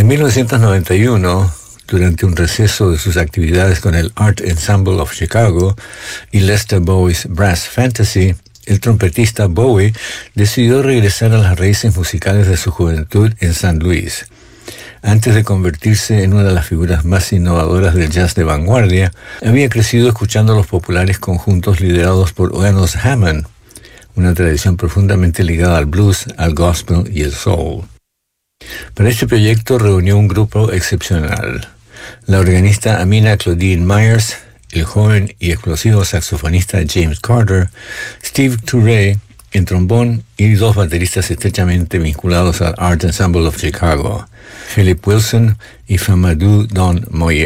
En 1991, durante un receso de sus actividades con el Art Ensemble of Chicago y Lester Bowie's Brass Fantasy, el trompetista Bowie decidió regresar a las raíces musicales de su juventud en San Luis. Antes de convertirse en una de las figuras más innovadoras del jazz de vanguardia, había crecido escuchando los populares conjuntos liderados por Enos Hammond, una tradición profundamente ligada al blues, al gospel y el soul. Para este proyecto reunió un grupo excepcional: la organista Amina Claudine Myers, el joven y explosivo saxofonista James Carter, Steve Turre en trombón y dos bateristas estrechamente vinculados al Art Ensemble of Chicago, Philip Wilson y Famadou Don Moye.